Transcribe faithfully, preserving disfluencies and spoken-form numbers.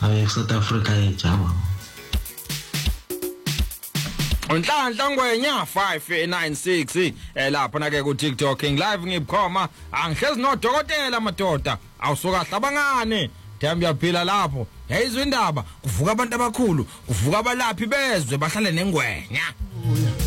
Aye South Africa ejaba. Unhlanhla ngwenya five nine six eh lapha na ke ku TikTok live ngibukhoma angihlezi nodokotela madoda awusuka hlabangane Thembi yaphila lapho yayizwe indaba kuvuka abantu abakhulu kuvuka abalaphi bezwe bahlale nengwenya